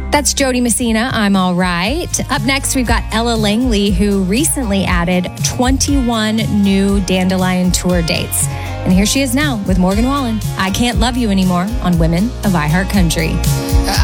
That's Jody Messina. I'm all right. Up next, we've got Ella Langley, who recently added 21 new Dandelion tour dates. And here she is now with Morgan Wallen. I Can't Love You Anymore on Women of iHeartCountry.